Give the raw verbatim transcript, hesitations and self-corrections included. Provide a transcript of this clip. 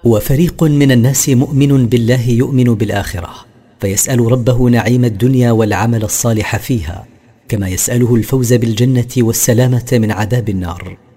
وفريق من الناس مؤمن بالله يؤمن بالآخرة، فيسأل ربه نعيم الدنيا والعمل الصالح فيها، كما يسأله الفوز بالجنة والسلامة من عذاب النار.